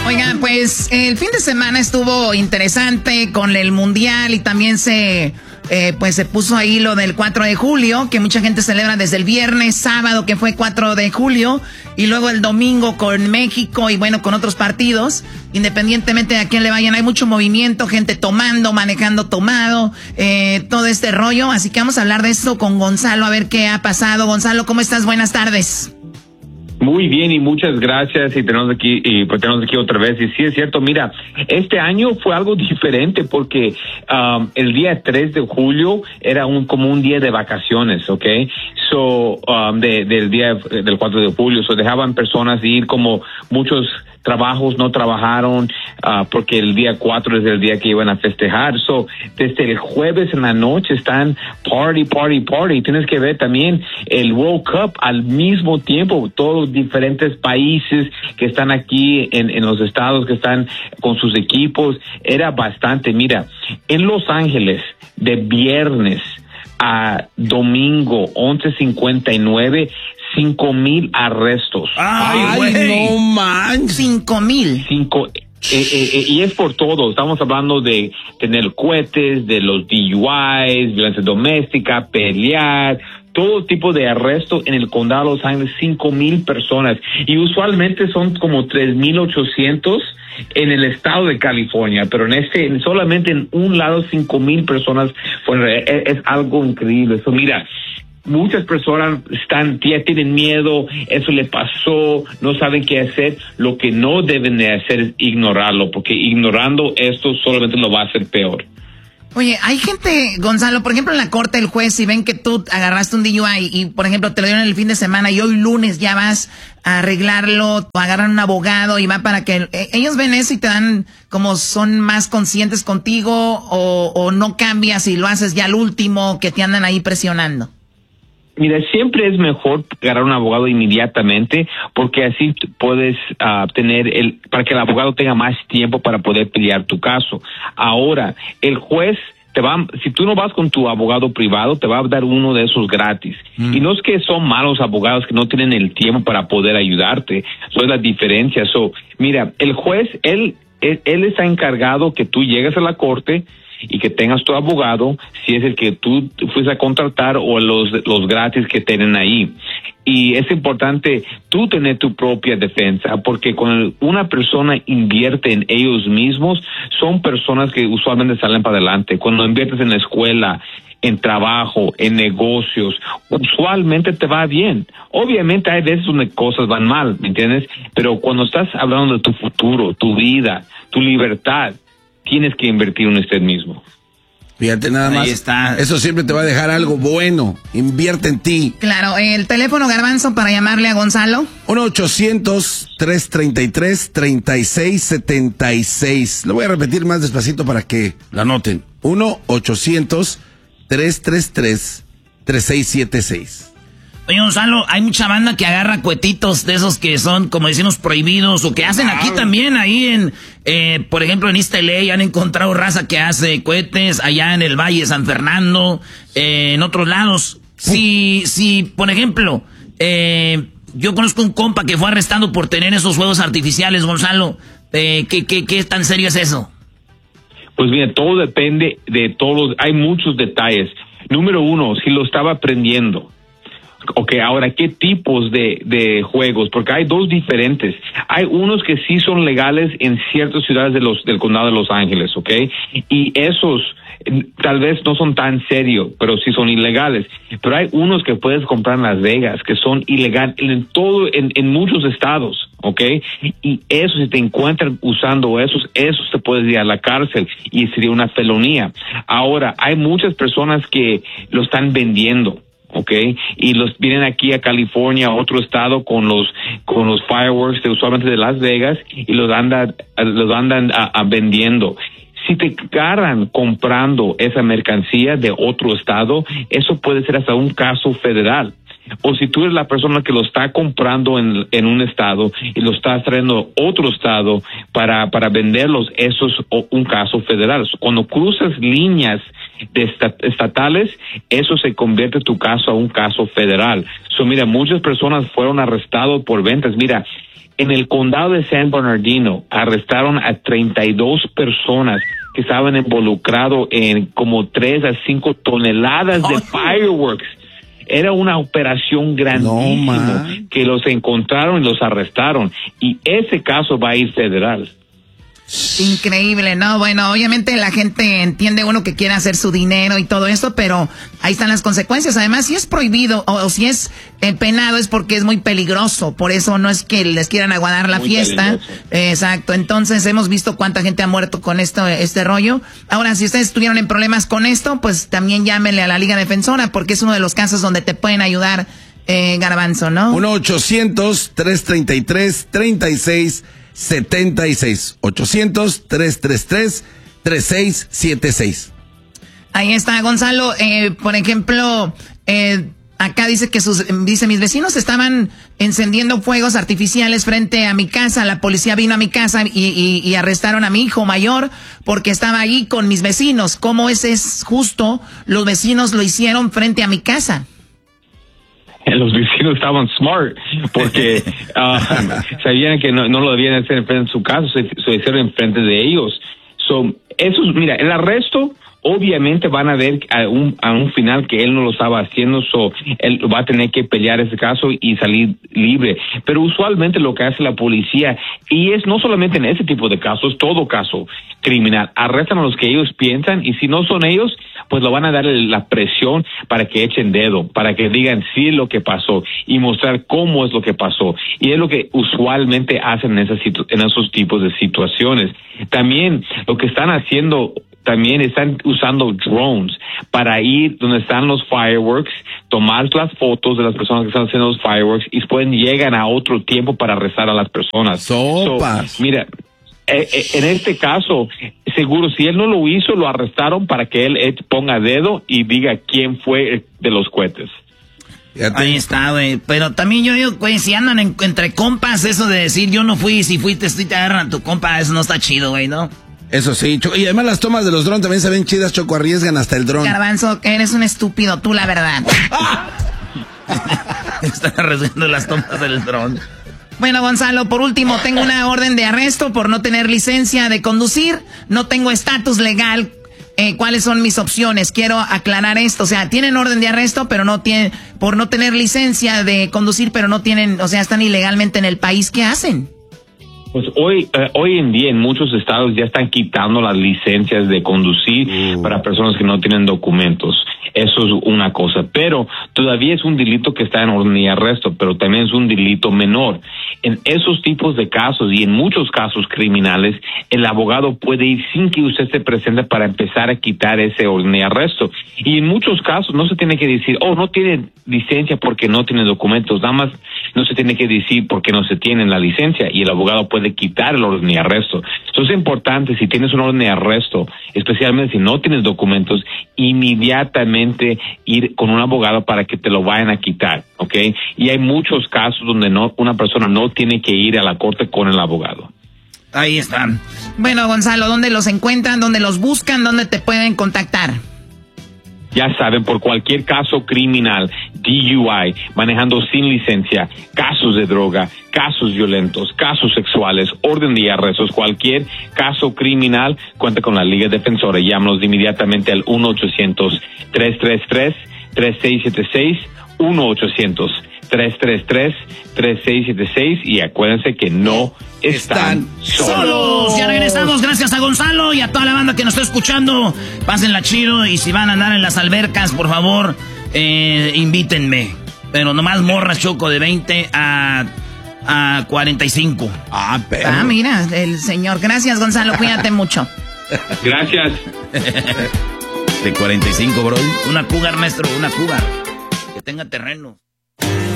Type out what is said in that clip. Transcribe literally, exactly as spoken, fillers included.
Oigan, pues el fin de semana estuvo interesante con el Mundial y también se... Eh, pues se puso ahí lo del cuatro de julio, que mucha gente celebra desde el viernes, sábado, que fue cuatro de julio, y luego el domingo con México y bueno, con otros partidos, independientemente de a quién le vayan, hay mucho movimiento, gente tomando, manejando tomado, eh, todo este rollo, así que vamos a hablar de esto con Gonzalo, a ver qué ha pasado. Gonzalo, ¿cómo estás? Buenas tardes. Muy bien y muchas gracias y tenemos aquí y pues tenemos aquí otra vez y sí es cierto, mira, este año fue algo diferente porque um, el día tres de julio era un como un día de vacaciones, ¿ok? So, um, de, del día del cuatro de julio, so dejaban personas ir como muchos trabajos no trabajaron uh, porque el día cuatro es el día que iban a festejar. So, desde el jueves en la noche están party, party, party. Tienes que ver también el World Cup al mismo tiempo, todos los diferentes países que están aquí en, en los estados, que están con sus equipos. Era bastante. Mira, en Los Ángeles, de viernes a domingo, once cincuenta y nueve, cinco mil arrestos. Ay, güey. No manches. Cinco mil. Cinco. Eh, eh, eh, y es por todo. Estamos hablando de tener cohetes, de los D U Is, violencia doméstica, pelear, todo tipo de arresto en el condado de Los Ángeles, cinco mil personas. Y usualmente son como tres mil ochocientos en el estado de California, pero en este, solamente en un lado, cinco mil personas. Bueno, es, es algo increíble. Eso, mira, muchas personas están, ya tienen miedo, eso le pasó, no saben qué hacer. Lo que no deben de hacer es ignorarlo, porque ignorando esto solamente lo va a hacer peor. Oye, hay gente, Gonzalo, por ejemplo, en la corte, el juez, si ven que tú agarraste un D U I y, por ejemplo, te lo dieron el fin de semana y hoy lunes ya vas a arreglarlo, o agarran un abogado y va para que... Eh, ellos ven eso y te dan como son más conscientes contigo o, o no cambias y lo haces ya al último, que te andan ahí presionando. Mira, siempre es mejor agarrar un abogado inmediatamente porque así puedes uh, tener el, para que el abogado tenga más tiempo para poder pelear tu caso. Ahora, el juez te va, si tú no vas con tu abogado privado, te va a dar uno de esos gratis. Mm. Y no es que son malos abogados que no tienen el tiempo para poder ayudarte. Eso es la diferencia. So, mira, el juez, él, él, él está encargado que tú llegues a la corte y que tengas tu abogado, si es el que tú fuiste a contratar o los, los gratis que tienen ahí. Y es importante tú tener tu propia defensa, porque cuando una persona invierte en ellos mismos, son personas que usualmente salen para adelante. Cuando inviertes en la escuela, en trabajo, en negocios, usualmente te va bien. Obviamente hay veces donde cosas van mal, ¿me entiendes? Pero cuando estás hablando de tu futuro, tu vida, tu libertad, tienes que invertir en usted mismo. Fíjate nada más. Ahí está. Eso siempre te va a dejar algo bueno. Invierte en ti. Claro, el teléfono, Garbanzo, para llamarle a Gonzalo. uno ochocientos, tres treinta y tres, treinta y seis setenta y seis. Lo voy a repetir más despacito para que lo anoten. uno ochocientos, tres treinta y tres, treinta y seis setenta y seis. Oye, Gonzalo, hay mucha banda que agarra cohetitos de esos que son, como decimos, prohibidos, o que hacen aquí también, ahí en, eh, por ejemplo, en East L A han encontrado raza que hace cohetes, allá en el Valle de San Fernando, eh, en otros lados. Si, si, por ejemplo, eh, yo conozco un compa que fue arrestado por tener esos fuegos artificiales, Gonzalo, eh, ¿qué, qué, qué tan serio es eso? Pues bien, todo depende de todos, hay muchos detalles. Número uno, si lo estaba prendiendo. Ok, ahora, ¿qué tipos de, de juegos? Porque hay dos diferentes. Hay unos que sí son legales en ciertas ciudades de los, del condado de Los Ángeles, ok, y esos tal vez no son tan serios, pero sí son ilegales. Pero hay unos que puedes comprar en Las Vegas, que son ilegales en todo, en, en muchos estados, ok, y eso, si te encuentran usando esos, esos te puedes ir a la cárcel y sería una felonía. Ahora, hay muchas personas que lo están vendiendo, okay, y los vienen aquí a California, a otro estado, con los con los fireworks de, usualmente de Las Vegas, y los andan los andan a, a vendiendo. Si te agarran comprando esa mercancía de otro estado, eso puede ser hasta un caso federal. O si tú eres la persona que lo está comprando en, en un estado y lo estás trayendo a otro estado para, para venderlos, eso es un caso federal. Cuando cruzas líneas de estat- estatales, eso se convierte tu caso a un caso federal. So, mira, muchas personas fueron arrestados por ventas. Mira, En el condado de San Bernardino arrestaron a treinta y dos personas que estaban involucrados en como tres a cinco toneladas de fireworks. Era una operación grandísima no, que los encontraron y los arrestaron. Y ese caso va a ir federal. Increíble, ¿no? Bueno, obviamente la gente entiende uno que quiere hacer su dinero y todo esto, pero ahí están las consecuencias. Además, si es prohibido o, o si es eh, penado es porque es muy peligroso. Por eso no es que les quieran aguadar la muy fiesta. Eh, exacto. Entonces hemos visto cuánta gente ha muerto con esto, este rollo. Ahora, si ustedes estuvieron en problemas con esto, pues también llámenle a la Liga Defensora porque es uno de los casos donde te pueden ayudar, eh, Garbanzo, ¿no? uno ochocientos, tres treinta y tres, treinta y seis setenta y seis. ochocientos, tres treinta y tres, treinta y seis setenta y seis. Ahí está, Gonzalo. Eh, por ejemplo, eh, acá dice que sus, dice, mis vecinos estaban encendiendo fuegos artificiales frente a mi casa. La policía vino a mi casa y, y, y arrestaron a mi hijo mayor porque estaba ahí con mis vecinos. ¿Cómo es, es justo? Los vecinos lo hicieron frente a mi casa. Los vecinos estaban smart porque uh, sabían que no, no lo debían hacer enfrente de su casa, se, se hicieron enfrente de ellos. So, eso, mira, el arresto obviamente van a ver a un, a un final que él no lo estaba haciendo, so él va a tener que pelear ese caso y salir libre. Pero usualmente lo que hace la policía, y es no solamente en ese tipo de casos, todo caso criminal, arrestan a los que ellos piensan y si no son ellos, pues lo van a dar la presión para que echen dedo, para que digan sí es lo que pasó y mostrar cómo es lo que pasó. Y es lo que usualmente hacen en, esas situ- en esos tipos de situaciones. También lo que están haciendo, también están usando drones para ir donde están los fireworks, tomar las fotos de las personas que están haciendo los fireworks y después llegan a otro tiempo para arrestar a las personas. Sopas. So, mira, Eh, eh, en este caso, seguro si él no lo hizo, lo arrestaron para que él eh, ponga dedo y diga quién fue de los cohetes. Ahí está, güey. Pero también yo digo, güey, si andan en, entre compas, eso de decir yo no fui, si fuiste, si te agarran a tu compa, eso no está chido, güey, ¿no? Eso sí, Choco. Y además las tomas de los drones también se ven chidas, Choco, arriesgan hasta el dron. Garbanzo, eres un estúpido, tú la verdad. Están arriesgando las tomas del dron. Bueno, Gonzalo, por último, tengo una orden de arresto por no tener licencia de conducir. No tengo estatus legal. Eh, ¿Cuáles son mis opciones? Quiero aclarar esto. O sea, tienen orden de arresto, pero no tienen, por no tener licencia de conducir, pero no tienen, o sea, están ilegalmente en el país. ¿Qué hacen? Pues hoy, eh, hoy en día en muchos estados ya están quitando las licencias de conducir uh. para personas que no tienen documentos. Eso es una cosa, pero todavía es un delito que está en orden de arresto, pero también es un delito menor. En esos tipos de casos y en muchos casos criminales, el abogado puede ir sin que usted se presente para empezar a quitar ese orden de arresto. Y en muchos casos no se tiene que decir, oh, no tiene licencia porque no tiene documentos, nada más no se tiene que decir porque no se tiene la licencia y el abogado puede quitar el orden de arresto. Eso es importante, si tienes un orden de arresto, especialmente si no tienes documentos, inmediatamente ir con un abogado para que te lo vayan a quitar, ¿ok? Y hay muchos casos donde no una persona no tiene que ir a la corte con el abogado. Ahí están. Bueno, Gonzalo, ¿dónde los encuentran? ¿Dónde los buscan? ¿Dónde te pueden contactar? Ya saben, por cualquier caso criminal, D U I, manejando sin licencia, casos de droga, casos violentos, casos sexuales, orden de arrestos, cualquier caso criminal, cuenta con la Liga Defensora. Llámanos inmediatamente al uno ochocientos, tres tres tres, tres seis siete seis, uno ochocientos, tres tres tres, tres seis siete seis y acuérdense que no están solos. Ya regresamos, gracias a Gonzalo y a toda la banda que nos está escuchando. Pásenla chido y si van a andar en las albercas, por favor, eh, invítenme. Pero nomás morras, Choco, de veinte a, a cuarenta y cinco. Ah, pero... Ah, mira, el señor. Gracias, Gonzalo, cuídate mucho. Gracias. De cuarenta y cinco, bro. Una cougar, maestro, una cougar. Que tenga terreno.